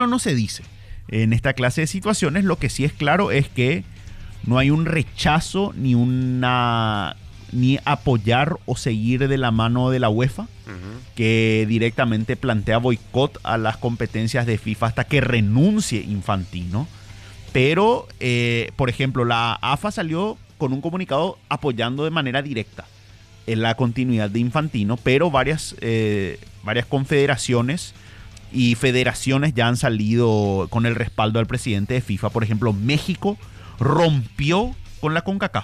no se dice en esta clase de situaciones. Lo que sí es claro es que no hay un rechazo ni apoyar o seguir de la mano de la UEFA, que directamente plantea boicot a las competencias de FIFA hasta que renuncie Infantino. Pero, por ejemplo, la AFA salió con un comunicado apoyando de manera directa en la continuidad de Infantino, pero varias confederaciones y federaciones ya han salido con el respaldo del presidente de FIFA. Por ejemplo, México rompió con la CONCACAF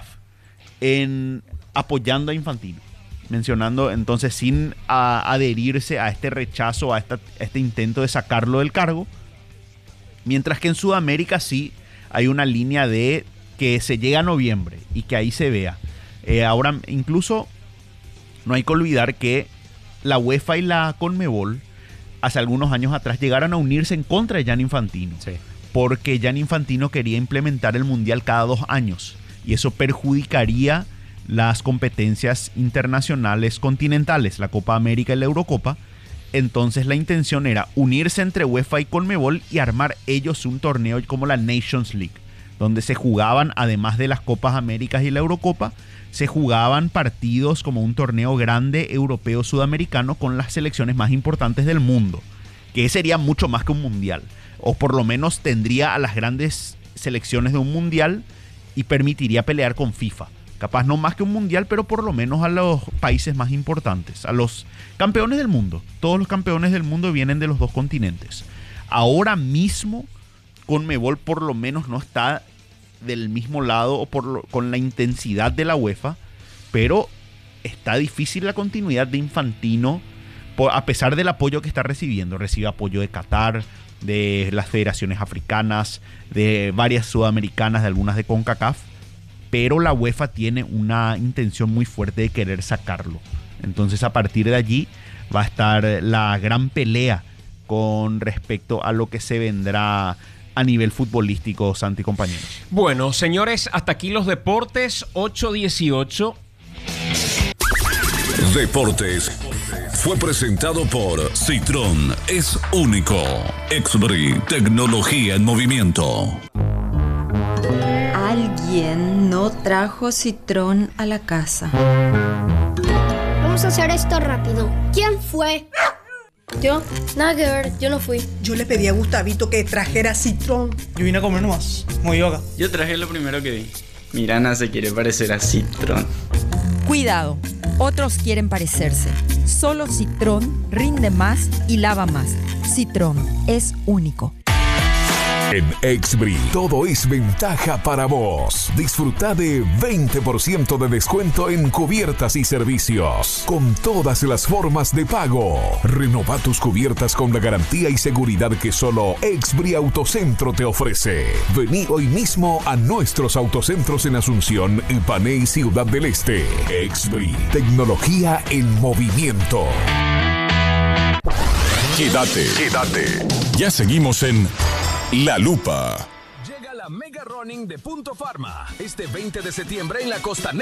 apoyando a Infantino, mencionando entonces sin adherirse a este rechazo, a este intento de sacarlo del cargo, mientras que en Sudamérica sí hay una línea de que se llega a noviembre y que ahí se vea. Ahora incluso no hay que olvidar que la UEFA y la CONMEBOL hace algunos años atrás llegaron a unirse en contra de Gianni Infantino, sí, porque Gianni Infantino quería implementar el Mundial cada 2 años y eso perjudicaría las competencias internacionales continentales, la Copa América y la Eurocopa. Entonces la intención era unirse entre UEFA y CONMEBOL y armar ellos un torneo como la Nations League, donde se jugaban, además de las Copas Américas y la Eurocopa, se jugaban partidos como un torneo grande europeo sudamericano con las selecciones más importantes del mundo, que sería mucho más que un mundial, o por lo menos tendría a las grandes selecciones de un mundial y permitiría pelear con FIFA. Capaz no más que un mundial, pero por lo menos a los países más importantes, a los campeones del mundo. Todos los campeones del mundo vienen de los 2 continentes. Ahora mismo, CONMEBOL por lo menos no está del mismo lado o con la intensidad de la UEFA, pero está difícil la continuidad de Infantino, a pesar del apoyo que está recibiendo. Recibe apoyo de Qatar, de las federaciones africanas, de varias sudamericanas, de algunas de CONCACAF, pero la UEFA tiene una intención muy fuerte de querer sacarlo. Entonces a partir de allí va a estar la gran pelea con respecto a lo que se vendrá a nivel futbolístico, Santi, compañeros. Bueno, señores, hasta aquí los deportes, 8:18. Deportes fue presentado por Citroën, es único. Exbri, tecnología en movimiento. Alguien no trajo Citroën a la casa. Vamos a hacer esto rápido. ¿Quién fue? Yo, nada que ver, yo no fui. Yo le pedí a Gustavito que trajera Citroën. Yo vine a comer nomás, muy yoga. Yo traje lo primero que vi. Mirana se quiere parecer a Citroën. Cuidado, otros quieren parecerse. Solo Citroën rinde más y lava más. Citroën es único. En Exbri, todo es ventaja para vos. Disfruta de 20% de descuento en cubiertas y servicios, con todas las formas de pago. Renova tus cubiertas con la garantía y seguridad que solo Exbri Autocentro te ofrece. Vení hoy mismo a nuestros autocentros en Asunción, Ipané y Ciudad del Este. Exbri, tecnología en movimiento. Quédate. Ya seguimos en La Lupa. Llega la Mega Running de Punto Pharma este 20 de septiembre en la Costanera.